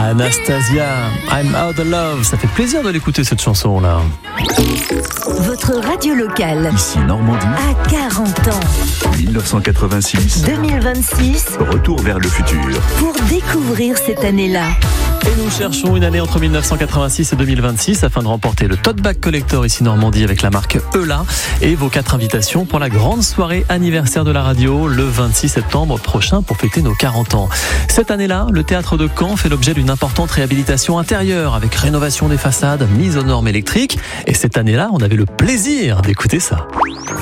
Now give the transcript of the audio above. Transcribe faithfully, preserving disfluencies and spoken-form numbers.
Anastasia, I'm out of love. Ça fait plaisir de l'écouter cette chanson-là. Votre radio locale. Ici Normandie. À quarante ans. dix-neuf cent quatre-vingt-six. deux mille vingt-six. Retour vers le futur. Pour découvrir cette année-là. Et nous cherchons une année entre dix-neuf cent quatre-vingt-six et deux mille vingt-six afin de remporter le Tote Bag Collector ici Normandie avec la marque Eula et vos quatre invitations pour la grande soirée anniversaire de la radio le vingt-six septembre prochain pour fêter nos quarante ans. Cette année-là, le théâtre de Caen fait l'objet d'une importante réhabilitation intérieure avec rénovation des façades, mise aux normes électriques. Et cette année-là, on avait le plaisir d'écouter ça.